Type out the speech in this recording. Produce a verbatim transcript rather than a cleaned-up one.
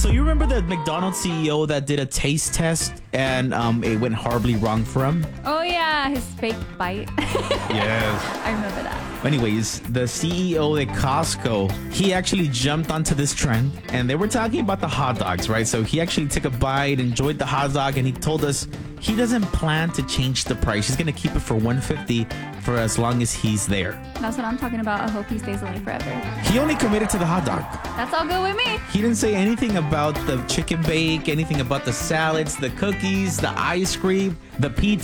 you remember the McDonald's C E O that did a taste test and um, it went horribly wrong for him? Oh, yeah. His fake bite. Yes. I remember that. Anyways, the C E O at Costco, he actually jumped onto this trend and they were talking about the hot dogs, right? So he actually took a bite, enjoyed the hot dog, and he told us he doesn't plan to change the price. He's going to keep it for one hundred fifty dollars for as long as he's there. That's what I'm talking about. I hope he stays away forever. He only committed to the hot dog. That's all good with me. He didn't say anything about the chicken bake, anything about the salads, the cookies, the ice cream, the pizza.